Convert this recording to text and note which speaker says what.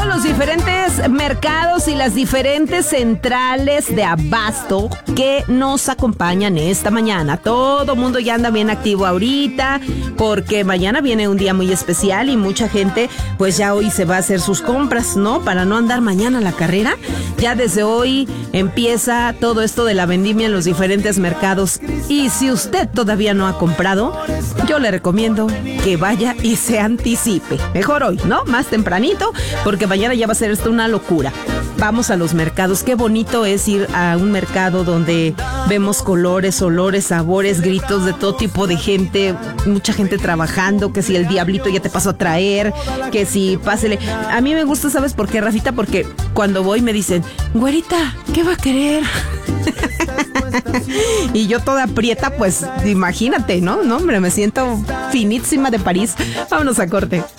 Speaker 1: todos los diferentes mercados y las diferentes centrales de abasto que nos acompañan esta mañana. Todo mundo ya anda bien activo ahorita porque mañana viene un día muy especial y mucha gente pues ya hoy se va a hacer sus compras, ¿no? Para no andar mañana a la carrera. Ya desde hoy empieza todo esto de la vendimia en los diferentes mercados. Y si usted todavía no ha comprado, yo le recomiendo que vaya y se anticipe. Mejor hoy, ¿no? Más tempranito, porque mañana ya va a ser esto una locura. Vamos a los mercados. Qué bonito es ir a un mercado donde vemos colores, olores, sabores, gritos de todo tipo de gente, mucha gente trabajando, que si el diablito ya te pasó a traer, que si pásele. A mí me gusta, ¿sabes por qué, Rafita? Porque cuando voy me dicen, güerita, ¿qué va a querer? Y yo toda aprieta, pues imagínate, ¿no? No, hombre, me siento finísima de París. Vámonos a corte.